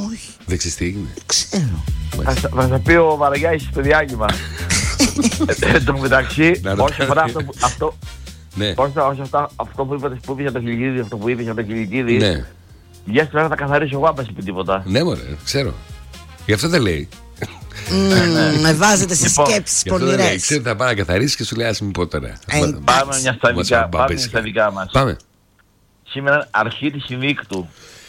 Όχι. Δεν ξέρεις τι έγινε? Δεν ξέρω. Θα σε πει ο Βαραγιάης στο διάγημα. Εν τω μεταξύ, όσο αφορά αυτό. Ναι. Αυτό που είπατε για το Χιλικίδη, αυτό που είπε για το Χιλικίδη. Ναι. Για στην ώρα θα καθαρίσω εγώ, αν πας είπε τίποτα. Ναι, μωρέ, ξέρω. Γι' αυτό δεν λέει. Με βάζετε σε σκέψεις πονηρές. Ξέρω θα πάει να καθαρίσει και σου λέει, ας μην πω τώρα. Πάμε στα δικά μας. Πάμε. Σήμερα αρχή της συνήκτου.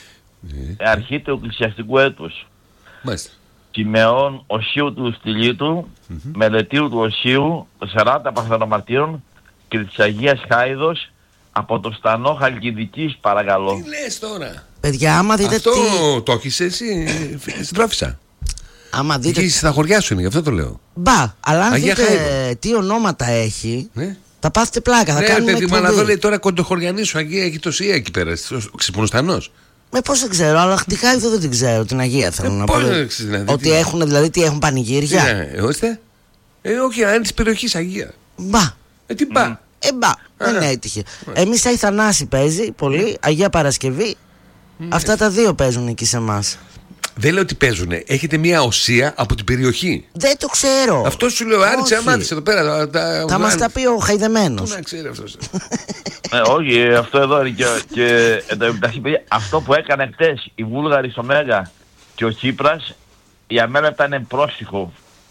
Αρχή του εκκλησιαστικού έτους. Μάλιστα. Τιμεών Οσίου του Στυλίτου, Μελετίου του Οσίου, 40 Παρθενομαρτύρων και της Αγίας Χάιδος από το στανό Χαλκιδικής, παρακαλώ. Τι λες τώρα? Παιδιά, άμα δείτε αυτό τι... το έχεις εσύ, συντρόφισσα. Άμα δείτε... Είχε στα χωριά σου είναι, γι' αυτό το λέω. Μπα, αλλά αν Αγία δείτε Χάιδο. τι ονόματα έχει, Ναι. θα πάθετε πλάκα, θα κάνουμε παιδί μου, αλλά εδώ εκπομπή. λέει τώρα κοντοχωριανή σου Αγία, έχει το ΣΥΑ εκεί πέρα, ο Ξυπνοστανός. Πώς δεν ξέρω, αλλά τη Χάιδο δεν την ξέρω, την Αγία θέλω να πω. Δηλαδή, ότι έχουν, δηλαδή, τι έχουν πανηγύρια. Ώστε. Όχι, αν είναι της περιοχής Αγία. Μπα. Τι μπα. Μπα, δεν έτυχε. Εμείς Αγία Θανάση παίζει πολύ, Αγία Παρασκευή. Αυτά τα δύο παίζουν εκεί σε εμάς. Δεν λέω ότι παίζουνε. Έχετε μια οσία από την περιοχή. Δεν το ξέρω. Αυτό σου λέω, άρεσε αμάτησε εδώ πέρα. Θα μας τα πει ο Χαϊδεμένος. Πού να ξέρει αυτός. Όχι, αυτό εδώ είναι και αυτό που έκανε χτες οι Βούλγαροι στο Μέγα και ο Τσίπρας, για μένα ήταν πρόστιχο.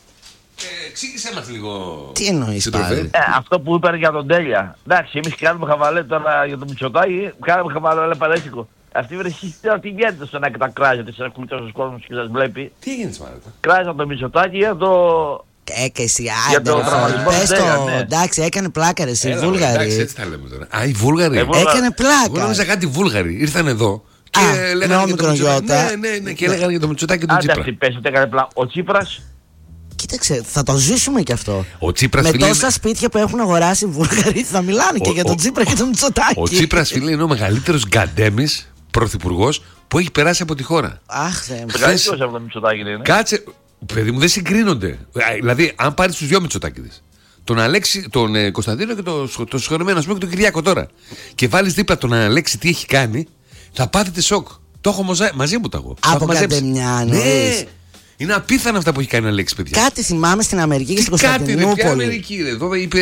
Εξήγησέ μας λίγο. Τι εννοείς πάλι? Αυτό που είπαν για τον Τέλεια. Εντάξει, εμείς κάνουμε χαβαλέ τώρα για τον Μητσοτάκη, κάνουμε χαβαλέ παρέσικο. Αυτή βρεσή τι γίνεται στο να κατακράζεται, σε ακούμε τόσος κόσμος και σας βλέπει. Τι έγινε Μάρτα? Κράζα το Μητσοτάκη για το... Εσύ, για το τραυματισμό πες του Τέλεια, το, ναι. εντάξει, έκανε πλάκα ρε, οι Βούλγαροι. Εντάξει, έτσι τα λέμε τώρα. Α, οι Βούλγαροι. Έκανε πλάκα. Εγώ νόμιζα κάτι Βούλγαροι. Ήρθαν εδώ και λέγανε για το Μητσοτάκη. Ναι, και λέγανε για το Μητσοτάκη και τον Τσίπρα. Άντε, πες ότι έκανε πλάκα. Ο Τσίπρας... Κοίταξε, θα το ζήσουμε κι αυτό. Ο Τσίπρας, με φίλε, τόσα σπίτια που έχουν αγοράσει οι Βούλγαροι θα μιλάνε και για τον Τσίπρα και τον Μητσοτάκη. Ο Τσίπρας, φίλε, είναι ο μεγαλύτερος γκαντέμις πρωθυπουργός που έχει περάσει από τη χώρα. Αχ, Θεέ μου. Μεγαλύτερος από τον Μητσοτάκη είναι. Κάτσε, παιδί μου, δεν συγκρίνονται. Δηλαδή, αν πάρεις τους δυο Μητσοτάκηδες, τον Αλέξη, τον Κωνσταντίνο και τον συγχωρεμένο, ας πούμε, και τον Κυριάκο τώρα, και βάλεις δίπλα τον Αλέξη τι έχει κάνει, θα πάθετε σοκ. Το έχω μαζί μου τα εγώ. Από κατεμιά, ναι. Είναι απίθανα αυτά που έχει κάνει ο Αλέξη, παιδιά. Κάτι θυμάμαι στην Αμερική και στην Κωνσταντινούπολη. Κωνσταντινούπολη. Αμερική, εδώ είπε.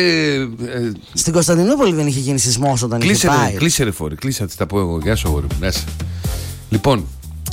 Στην Κωνσταντινούπολη δεν είχε γίνει σεισμός όταν είχε πάει. Κλείσε ρε φόρη, κλείσε, θα τα πω εγώ. Γεια σου, αγόρι μου. Λοιπόν.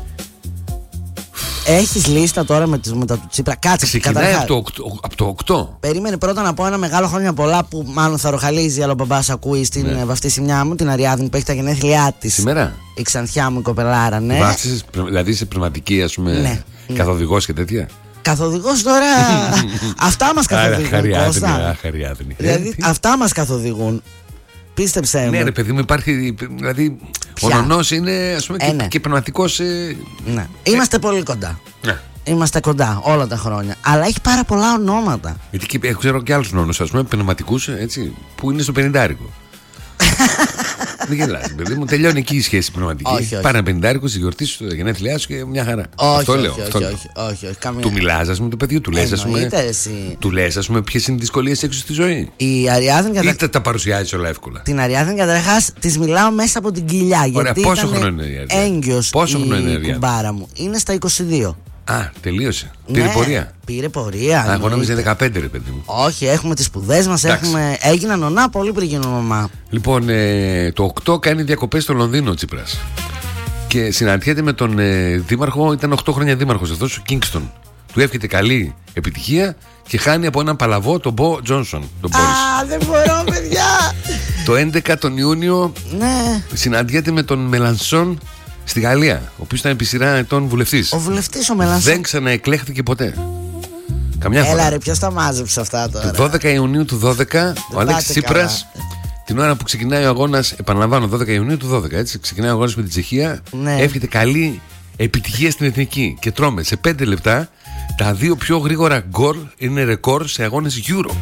Έχεις λίστα τώρα με τα του Τσίπρα? Κάτσε. Ξεκινάει από το 8. Περίμενε πρώτα να πω ένα μεγάλο χρόνια πολλά που μάλλον θα ροχαλίζει, αλλά ο μπαμπάς ακούει στην βαφτίσιμιά μου, την Αριάδνη που έχει τα γενέθλιά της. Σήμερα. Η Ξανθιά μου, η κοπελάρα, ναι. Βάφτισες, δηλαδή σε πνευματική, ας πούμε, ναι. καθοδηγός και τέτοια. Καθοδηγός τώρα. Αυτά μας καθοδηγούν. Χαριάδνη. Δηλαδή αυτά μας καθοδηγούν. Πίστεψέ μου. Ναι, ρε παιδί μου, υπάρχει. Δηλαδή, ο νονός είναι, ας πούμε, και πνευματικός. Ναι. Είμαστε πολύ κοντά. Ναι. Είμαστε κοντά όλα τα χρόνια. Αλλά έχει πάρα πολλά ονόματα. Γιατί ξέρω και άλλους νόνους, ας πούμε, πνευματικούς, έτσι, που είναι στο 50άρικο. Δεν γελάς, παιδί μου. Τελειώνει εκεί η σχέση πνευματική. Πάρε ένα 50άρικο, στη γιορτή σου, τα γενέθλιά σου και μια χαρά. Αυτό λέω. Όχι. Του μιλάς, ας πούμε, το παιδί του λες, ας πούμε. Του λες, ας πούμε, ποιες είναι οι δυσκολίες έξω στη ζωή. Η Αριάδνη τα παρουσιάζει όλα εύκολα. Την Αριάδνη καταρχάς της μιλάω μέσα από την κοιλιά. Γιατί πόσο χρόνο είναι η Αριάδνη? Έγκυος η κουμπάρα μου. Είναι στα 22. Α, τελείωσε. Πήρε πορεία. Πήρε πορεία. Εγώ νόμιζα 15, ρε παιδί μου. Όχι, έχουμε τις σπουδές μας. Έγινα νονά πολύ πριν γίνω μαμά. Λοιπόν, το 8 κάνει διακοπές στο Λονδίνο ο Τσίπρας. Και συναντιέται με τον δήμαρχο, ήταν 8 χρόνια δήμαρχος αυτός, ο Κίνγκστον. Του εύχεται καλή επιτυχία και χάνει από έναν παλαβό τον Μπο Τζόνσον. Α, δεν μπορώ, παιδιά. Το 11 τον Ιούνιο συναντιέται με τον Μελανσόν στη Γαλλία, ο οποίος ήταν επί σειρά ετών βουλευτής. Ο βουλευτής ο Μελανσόν. Δεν ξαναεκλέχθηκε ποτέ. Καμιά φορά. Έλα ρε, ποιος τα μάζεψε αυτά τώρα? Το 12 Ιουνίου του 12 ο Αλέξης Τσίπρας, την ώρα που ξεκινάει ο αγώνας, επαναλαμβάνω, 12 Ιουνίου του 12, έτσι, ξεκινάει ο αγώνας με την Τσεχία, εύχεται καλή επιτυχία στην εθνική και τρώμε σε 5 λεπτά τα 2 πιο γρήγορα γκολ, είναι ρεκόρ σε αγώνες Euro.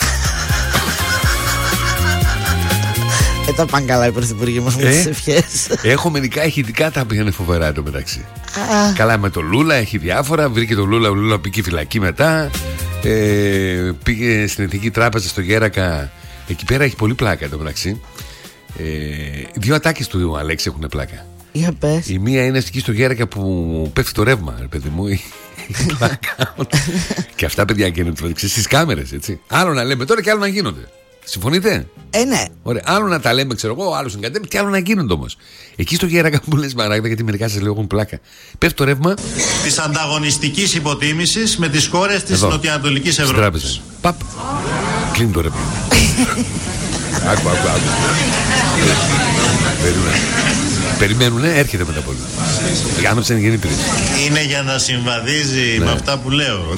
Τα πάνε καλά οι πρωθυπουργοί μας με τις ευχές. Έχω μερικά ηχητικά τα πήγανε φοβερά εδώ μεταξύ. Καλά με το Λούλα, έχει διάφορα. Βρήκε το Λούλα, ο Λούλα πήγε φυλακή μετά. Πήγε στην Εθνική Τράπεζα στο Γέρακα. Εκεί πέρα έχει πολύ πλάκα εδώ μεταξύ. 2 ατάκες του Αλέξη έχουν πλάκα. Για πες. Η μία είναι εκεί στο Γέρακα που πέφτει το ρεύμα, ρε παιδί μου. Και αυτά, παιδιά, γίνονται στις κάμερες, έτσι. Άλλο να λέμε τώρα και άλλο να γίνονται. Συμφωνείτε? Ναι. Ωραία. Άλλο να τα λέμε, ξέρω εγώ, άλλο να κατέβει και άλλο να γίνονται όμως. Εκεί στο Γέρακα που λες, Μαράγδα, γιατί μερικά σας λέω έχουν πλάκα. Πέφτει το ρεύμα της ανταγωνιστικής υποτίμησης με τις χώρες της Νοτιοανατολικής Ευρώπης. Παπ. Κλείνει το ρεύμα. Άκου. Περιμένουνε, έρχεται μετά πολύ. Άναψε είναι γεννήτρια. Είναι για να συμβαδίζει με αυτά που λέω.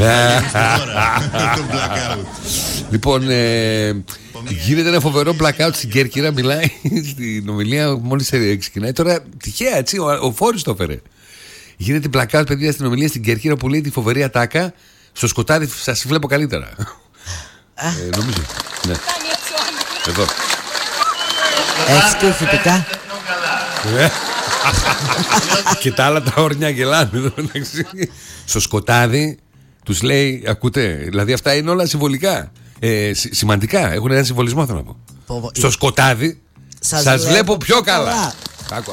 Λοιπόν, γίνεται ένα φοβερό blackout στην Κέρκυρα. Μιλάει στην ομιλία μόλις ξεκινάει. Τώρα τυχαία, έτσι, ο Φόρης το έφερε. Γίνεται blackout, παιδιά, στην ομιλία στην Κέρκυρα που λέει τη φοβερή ατάκα. Στο σκοτάδι σας βλέπω καλύτερα. Νομίζω. Ναι. Εδώ. Έτσι και ηχητικά. Και τα άλλα τα όρνια γελάνε. Στο σκοτάδι τους λέει, ακούτε, δηλαδή αυτά είναι όλα συμβολικά, σημαντικά, έχουν ένα συμβολισμό, θέλω να πω. Στο σκοτάδι σας βλέπω πιο καλά. Άκου.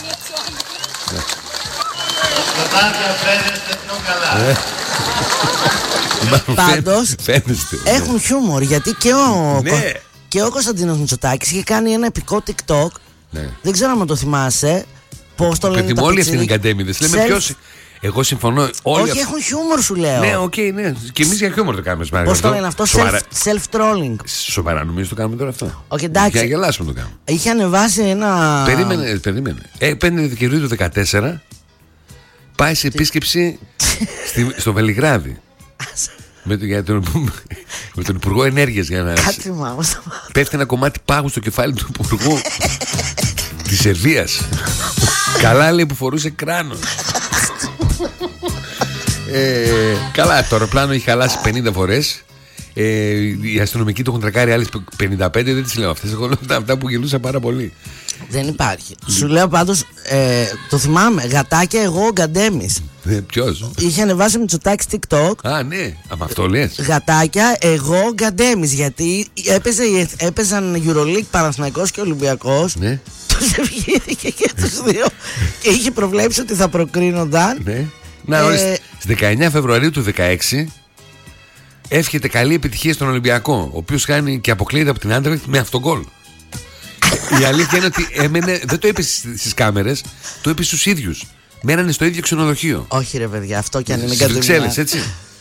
Πάντως έχουν χιούμορ, γιατί και ο Κωνσταντίνος Μητσοτάκης είχε κάνει ένα επικό TikTok. Δεν ξέρω αν το θυμάσαι. Πώς το λένε. Όλοι αυτοί είναι οι κατέμιδες. Λέμε ποιος. Εγώ συμφωνώ. Όχι, έχουν χιούμορ, σου λέω. Ναι, οκ, ναι. Και εμείς για χιούμορ το κάνουμε. Πώς το λένε αυτό, self-trolling. Σοβαρά, νομίζω το κάνουμε τώρα αυτό. Όχι, εντάξει. Για γελάσουμε το κάνουμε. Είχε ανεβάσει ένα. Περίμενε. Παίρνει δικαιολογία του 14. Πάει σε επίσκεψη στο Βελιγράδι. Με τον Υπουργό Ενέργειας για να. Πέφτει ένα κομμάτι πάγου στο κεφάλι του Υπουργού της Σερβίας. Καλά, λέει, που φορούσε κράνος. Καλά, το αεροπλάνο έχει χαλάσει 50 φορές. Οι αστυνομικοί το έχουν τρακάρει άλλες 55. Δεν τις λέω αυτές. Εγώ λέω αυτά που γελούσα πάρα πολύ. Δεν υπάρχει. Σου λέω πάντως, το θυμάμαι. Γατάκια, εγώ ο Γκαντέμις. Ποιος? Είχε ανεβάσει Μητσοτάκης TikTok. Α, ναι, από αυτό λες. Γατάκια, εγώ ο Γκαντέμις. Γιατί έπαιζαν EuroLeague, Παναθηναϊκός και Ολυμπιακός. Ναι. Τους ευχήθηκε και τους δύο. Και είχε προβλέψει ότι θα προκρίνονταν. Ναι. Να, στις 19 Φεβρουαρίου του 2016 εύχεται καλή επιτυχία στον Ολυμπιακό, ο οποίος χάνει και αποκλείεται από την Άντρεχτ με αυτόν γκολ. Η αλήθεια είναι ότι δεν το είπε στις κάμερες, το είπε στους ίδιους. Μένανε στο ίδιο ξενοδοχείο. Όχι, ρε παιδιά, αυτό κι αν είναι κάτι. Βρυξέλλες, έτσι.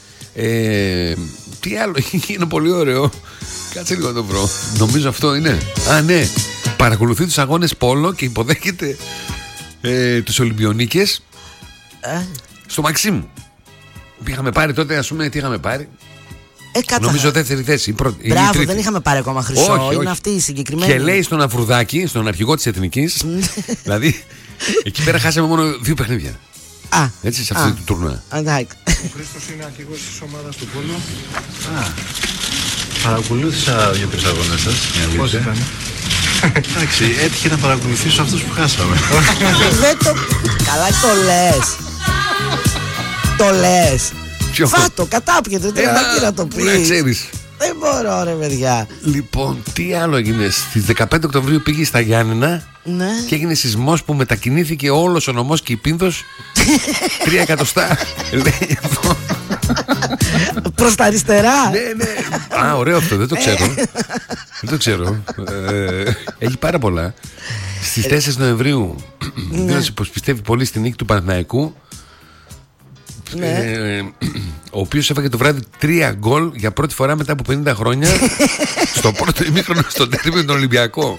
Τι άλλο, είναι πολύ ωραίο. Κάτσε λίγο να το βρω. Νομίζω αυτό είναι. Α, ναι. Παρακολουθεί τους αγώνες πόλο και υποδέχεται τους Ολυμπιονίκες στο Μαξίμ. Είχαμε πάρει τότε, ας πούμε, τι είχαμε πάρει. Νομίζω δεύτερη θέση. Μπράβο, δεν είχαμε πάρει ακόμα χρυσό. Όχι. Είναι αυτή η συγκεκριμένη. Και λέει στον Αφρουδάκη, στον αρχηγό της Εθνικής. Δηλαδή, εκεί πέρα χάσαμε μόνο 2 παιχνίδια. Έτσι, σε αυτή το τουρνουά. Ο Χρήστος είναι αρχηγός της ομάδας του Πόλου. Παρακολούθησα 2-3 αγώνες σας. Πώς ήταν? Εντάξει, έτυχε να παρακολουθήσω αυτούς που χάσαμε. Καλά το λες. Το λες. Φάτο, κατάπιεται. Τι να το πεις. Δεν μπορώ, ρε παιδιά. Λοιπόν, τι άλλο έγινε? Στις 15 Οκτωβρίου πήγε στα Γιάννενα. Ναι. Και έγινε σεισμός που μετακινήθηκε όλος ο νομός και η Πίνδος 3 εκατοστά. Λέει εδώ. Προς τα αριστερά. Ναι. Α, ωραίο αυτό, δεν το ξέρω. Δεν το ξέρω. Έχει πάρα πολλά. Στις 4 Νοεμβρίου δήλωσε πως πιστεύει πολύ στη νίκη του Παναθηναϊκού. Ο οποίος έφαγε το βράδυ 3 γκολ για πρώτη φορά μετά από 50 χρόνια στο πρώτο ημίχρονο στο ντέρμπι με τον Ολυμπιακό.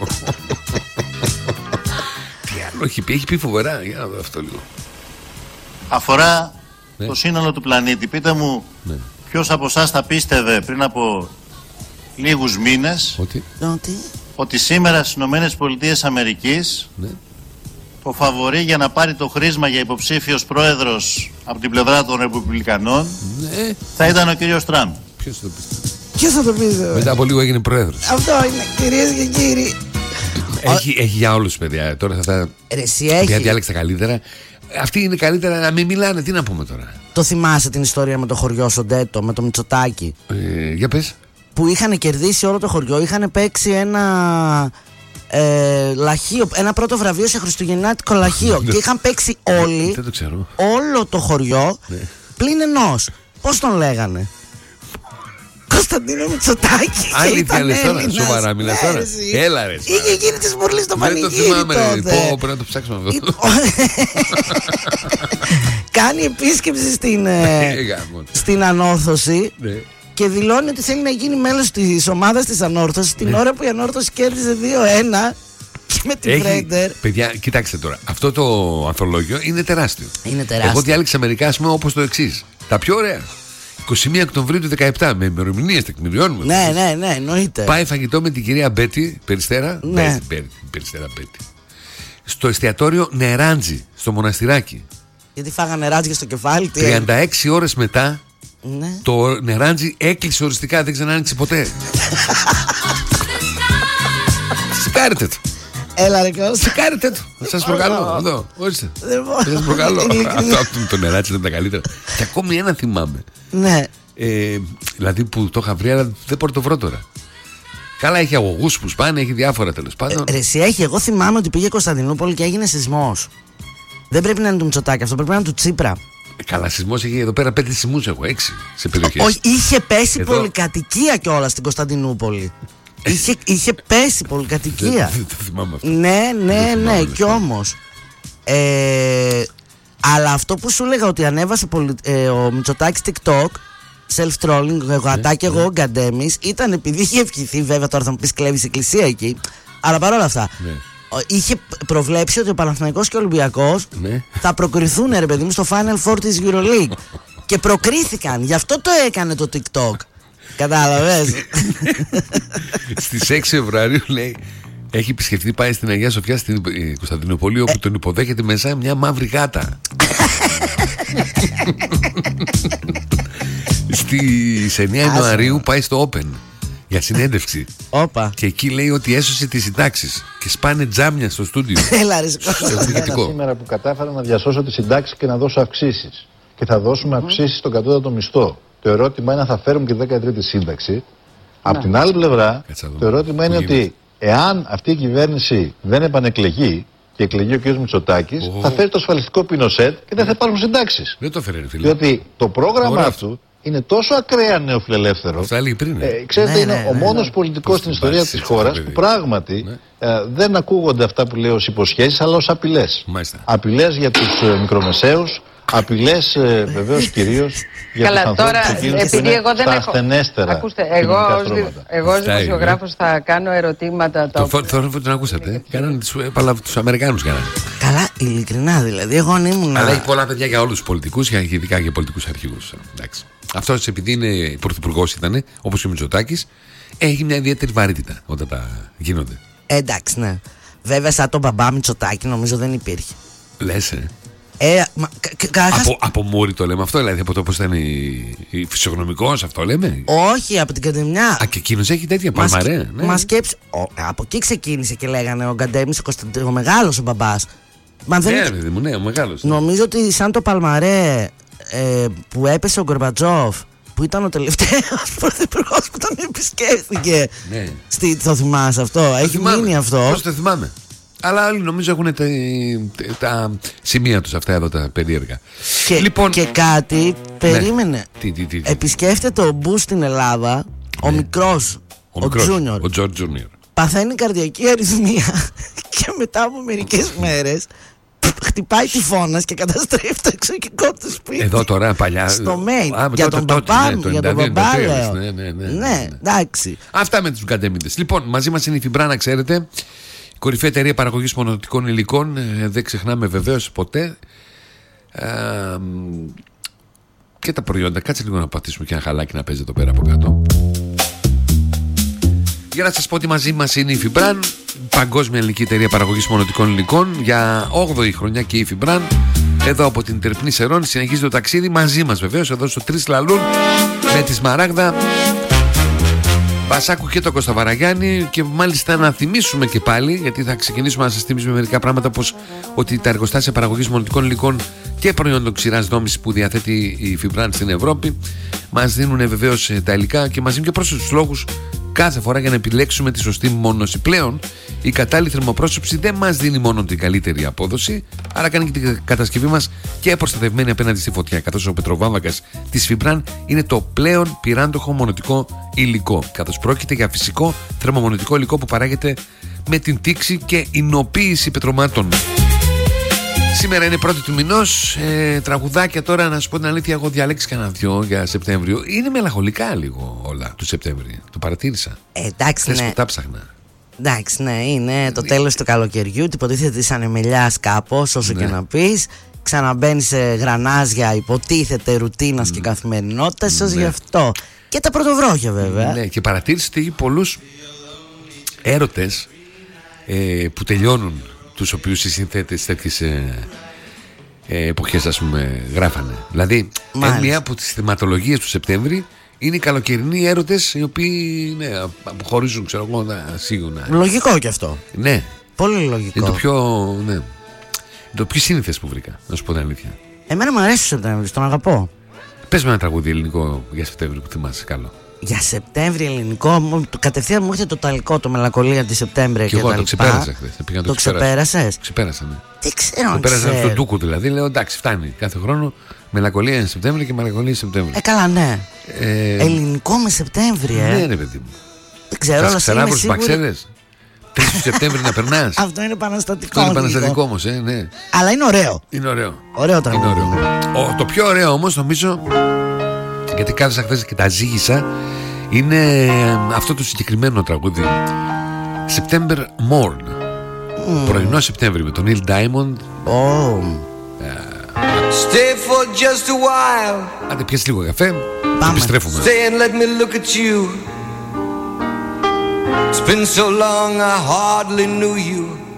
Τι άλλο έχει πει φοβερά. Για να δω αυτό λίγο. Αφορά το σύνολο του πλανήτη. Πείτε μου ποιος από εσάς θα πίστευε πριν από λίγους μήνες ότι σήμερα στις Ηνωμένες Πολιτείες Αμερικής το φαβορί για να πάρει το χρήσμα για υποψήφιος πρόεδρος από την πλευρά των Ρεπουμπλικανών θα ήταν ο κύριος Τραμπ. Ποιος θα το πει? Μετά από λίγο έγινε πρόεδρος. Αυτό είναι, κυρίες και κύριοι. Έχει για όλους, παιδιά. Τώρα θα έχει. διάλεξε τα καλύτερα. Αυτοί είναι καλύτερα να μην μιλάνε. Τι να πούμε τώρα? Το θυμάσαι την ιστορία με το χωριό Σοντέτο, με το Μητσοτάκη? Για πες. Που είχαν κερδίσει όλο το χωριό. Είχαν παίξει λαχείο, ένα πρώτο βραβείο σε χριστουγεννιάτικο λαχείο. Και είχαν παίξει όλοι, δεν το ξέρω, όλο το χωριό, πλην ενός. Πώς τον λέγανε? Κωνσταντίνο Μητσοτάκη. Αλήθεια λες τώρα, σοβαρά μιλάς τώρα? Έλα ρε. Είχε γίνει τη Μουρλή στο πανηγύρι τότε. Πρέπει να το ψάξουμε αυτό. Κάνει επίσκεψη στην Ανόρθωση και δηλώνει ότι θέλει να γίνει μέλος της ομάδας της Ανόρθωσης την ώρα που η Ανόρθωση κέρδιζε 2-1 και με την Βρέντερ. Παιδιά, κοιτάξτε τώρα, αυτό το ανθολόγιο είναι τεράστιο. Είναι τεράστιο. Εγώ διάλεξα μερικά, ας πούμε, όπως το εξής. Τα πιο ωραία. 21 Οκτωβρίου του 2017, με ημερομηνίες τεκμηριώνουμε. Ναι, εννοείται. Πάει φαγητό με την κυρία Μπέτη Περιστέρα. Ναι. Περιστέρα Μπέτη. Στο εστιατόριο Νεράντζι, στο Μοναστηράκι. Γιατί φάγανε νεράτζια στο κεφάλι. 36 ώρες μετά, το Νεράντζι έκλεισε οριστικά, δεν ξανάνοιξε ποτέ. Σηκάρετε το. Έλα ρε Κώστα. Σηκάρετε το. Σας προκαλώ. Εδώ, ορίστε. Σας προκαλώ. Αυτό το Νεράντζι ήταν τα καλύτερα. Και ακόμη ένα θυμάμαι. Ναι. Δηλαδή που το είχα βρει, αλλά δεν μπορώ να το βρω τώρα. Καλά, έχει αγωγούς που σπάνε, έχει διάφορα τέλος πάντων. Εσύ έχει, εγώ θυμάμαι ότι πήγε Κωνσταντινούπολη και έγινε σεισμός. Δεν πρέπει να είναι του Μητσοτάκη, αυτό πρέπει να είναι του Τσίπρα. Καλά, σεισμός έχει εδώ πέρα 5 σεισμούς, έχω 6 σε περιοχές. Όχι, είχε πέσει πολυκατοικία κιόλας στην Κωνσταντινούπολη. Είχε πέσει πολυκατοικία. Δεν το θυμάμαι αυτό. Ναι, κι όμως. Αλλά αυτό που σου έλεγα ότι ανέβασε ο Μητσοτάκης TikTok, self-trolling, γατάκι εγώ, ο Γκαντέμις, ήταν επειδή είχε ευχηθεί, βέβαια τώρα θα μου πεις κλέβεις η εκκλησία εκεί, αλλά παρόλα αυτά. Είχε προβλέψει ότι ο Παναθηναϊκός και ο Ολυμπιακός θα προκριθούν, ρε παιδί μου, στο Final Four της EuroLeague. Και προκρίθηκαν, γι' αυτό το έκανε το TikTok. Κατάλαβες? Στις 6 Φεβρουαρίου λέει, έχει επισκεφτεί, πάει στην Αγία Σοφιά στην Κωνσταντινούπολη, όπου τον υποδέχεται μέσα μια μαύρη γάτα. Στις 9 Ιανουαρίου πάει στο Open για συνέντευξη. Και εκεί λέει ότι έσωσε τις συντάξεις και σπάνε τζάμια στο στούντιο. Σήμερα που κατάφερα να διασώσω τις συντάξεις και να δώσω αυξήσεις. Και θα δώσουμε αυξήσεις στον κατώτατο μισθό. Το ερώτημα είναι αν θα φέρουμε και 13η σύνταξη. Από την άλλη πλευρά, το ερώτημα είναι ότι εάν αυτή η κυβέρνηση δεν επανεκλεγεί και εκλεγεί ο κ. Μητσοτάκης, θα φέρει το ασφαλιστικό Πινοσέτ και δεν θα υπάρχουν συντάξεις. Δεν το φέρει, φίλε. Διότι το πρόγραμμα του είναι τόσο ακραία νεοφιλελεύθερο. Ξέρετε, είναι ο μόνος πολιτικός στην ιστορία της χώρας που πράγματι δεν ακούγονται αυτά που λέω ως υποσχέσεις, αλλά ως απειλές. Απειλές για τους μικρομεσαίους. Απειλές βεβαίως κυρίως για τους ανθρώπους που είναι στα ασθενέστερα. Ακούστε, εγώ ως δημοσιογράφος θα κάνω ερωτήματα. Θέλω να ακούσατε. Τους Αμερικάνους κάνανε. Καλά, ειλικρινά δηλαδή. Εγώ αν ήμουν. Αλλά έχει πολλά παιδιά για όλους τους πολιτικούς, ειδικά για πολιτικούς αρχηγούς. Αυτός επειδή είναι πρωθυπουργός ήταν, όπως και ο Μητσοτάκης, έχει μια ιδιαίτερη βαρύτητα όταν τα γίνονται. Εντάξει, ναι. Βέβαια, σαν τον μπαμπά Μητσοτάκη νομίζω δεν υπήρχε. Λες, από Μούρη το λέμε αυτό, δηλαδή από το πώς ήταν η φυσιογνωμικός, αυτό λέμε. Όχι, από την Καντεμιά. Α, και εκείνος έχει τέτοια παλμαρέ. Μα σκέψει. Από εκεί ξεκίνησε και λέγανε ο Γκαντέμις, ο μεγάλος ο μπαμπάς. Ναι, ο μεγάλος. Νομίζω ότι σαν το παλμαρέ που έπεσε ο Γκορμπατζόφ, που ήταν ο τελευταίος πρωθυπουργός που τον επισκέφθηκε. Το θυμάσαι αυτό? Έχει μείνει αυτό. Πώς το θυμάμαι. Αλλά άλλοι νομίζω έχουν τα σημεία τους αυτά εδώ τα περίεργα. Και κάτι, περίμενε. Επισκέφτεται ο Μπούς στην Ελλάδα, ο μικρός, ο Τζούνιορ. Ο Τζορτ Τζούνιορ. Παθαίνει καρδιακή αρρυθμία και μετά από μερικές μέρες χτυπάει τυφώνας και καταστρέφει το εξωτερικό του σπίτι. Εδώ τώρα παλιά. Στο mail. Για τον μπαμπά μου, για τον μπαμπά λέω. Ναι, εντάξει. Αυτά με τους γκαντέμιδες. Λοιπόν, μαζί μας είναι η Φιμπρά, να ξέρετε. Κορυφαία εταιρεία παραγωγής μονοτικών υλικών. Δεν ξεχνάμε βεβαίως ποτέ. Και τα προϊόντα. Κάτσε λίγο να πατήσουμε και ένα χαλάκι να παίζει εδώ πέρα από κάτω. Για να σας πω ότι μαζί μας είναι η Φιμπράν, παγκόσμια ελληνική εταιρεία παραγωγής μονοτικών υλικών. Για 8η χρονιά και η Φιμπράν, εδώ από την Τερπνή Σερών, συνεχίζει το ταξίδι μαζί μας βεβαίως, εδώ στο Τρεις Λαλούν, με τη Σμαράγδα, Βασάκου και το Κωνσταβαραγιάννη. Και μάλιστα να θυμίσουμε και πάλι, γιατί θα ξεκινήσουμε να σας θυμίσουμε μερικά πράγματα, πως ότι τα εργοστάσια παραγωγής μονοτικών υλικών και προϊόντων ξηράς δόμησης που διαθέτει η Φιμπράν στην Ευρώπη μας δίνουν βεβαίως τα υλικά και μας δίνουν και προς τους λόγους κάθε φορά για να επιλέξουμε τη σωστή μόνωση. Πλέον η κατάλληλη θερμοπρόσωψη δεν μας δίνει μόνο την καλύτερη απόδοση, αλλά κάνει και την κατασκευή μας και προστατευμένη απέναντι στη φωτιά, καθώς ο πετροβάμβακας της Φιμπραν είναι το πλέον πυράντοχο μονωτικό υλικό, καθώς πρόκειται για φυσικό θερμομονωτικό υλικό που παράγεται με την τήξη και εινοποίηση πετρωμάτων. Σήμερα είναι 1η του μηνός. Τραγουδάκια τώρα, να σου πω την αλήθεια, έχω διαλέξει κανένα δυο για Σεπτέμβριο. Είναι μελαγχολικά λίγο όλα του Σεπτέμβρη. Το παρατήρησα. Εντάξει, ναι. Τα ψάχνα. Εντάξει, ναι, είναι το τέλος του καλοκαιριού. Υποτίθεται σαν ανεμελιάς κάπως, όσο και να πεις. Ξαναμπαίνει σε γρανάζια, υποτίθεται ρουτίνας και καθημερινότητας, ίσως γι' αυτό. Και τα πρωτοβρόχια βέβαια. Ναι, και παρατήρησε ότι πολλούς έρωτες που τελειώνουν, τους οποίους οι συνθέτες τέτοιες εποχές, ας πούμε, γράφανε. Δηλαδή, μία από τις θεματολογίες του Σεπτέμβρη είναι οι καλοκαιρινοί έρωτες, οι οποίοι αποχωρίζουν, ξέρω εγώ, σίγουρα. Λογικό κι αυτό. Ναι. Πολύ λογικό. Είναι το πιο σύνηθες που βρήκα, να σου πω την αλήθεια. Εμένα μου αρέσει ο Σεπτέμβρης, τον αγαπώ. Πες με ένα τραγούδι ελληνικό για Σεπτέμβρη που θυμάσαι καλό. Για Σεπτέμβρη ελληνικό, κατευθείαν μου ήρθε το ταλικό, το μελαγχολία τη Σεπτέμβρη και εγώ το ξεπέρασα χθες. Το ξεπέρασες? Ξεπέρασα, ναι. Τι ξέρω. Το πέρασα από τον Τούκο δηλαδή. Λέω εντάξει, φτάνει. Κάθε χρόνο μελαγχολία είναι Σεπτέμβρη και μελαγχολία Σεπτέμβρη. Καλά, ναι. Ελληνικό με Σεπτέμβρη, Ναι, ρε παιδί μου. Δεν ξέρω, αλλά ξανά προς μπαξέδες. 3 του Σεπτέμβρη να περνάς. Αυτό είναι επαναστατικό. Αυτό είναι επαναστατικό όμως, ναι. Αλλά είναι ωραίο. Είναι ωραίο. Ωραίο τραγούδι. Το πιο ωραίο όμως νομίζω, γιατί κάθεσα χθες και τα ζήγησα, είναι αυτό το συγκεκριμένο τραγούδι, September Morn. Πρωινό Σεπτέμβρη με τον Neil Diamond. Stay for just a while. Άντε πιες λίγο καφέ και επιστρέφουμε. Stay and let me look at you. It's been so long I hardly knew you.